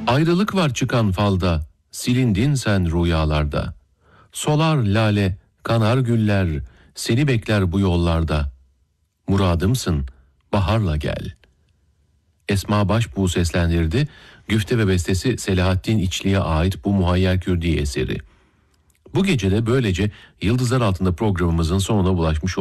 Ayrılık var çıkan falda, silindin sen rüyalarda. Solar lale, kanar güller, seni bekler bu yollarda. Muradımsın, baharla gel. Esma Başbuğ seslendirdi. Güfte ve bestesi Selahattin İçli'ye ait bu Muhayyer Kürdi eseri. Bu gece de böylece Yıldızlar Altında programımızın sonuna ulaşmış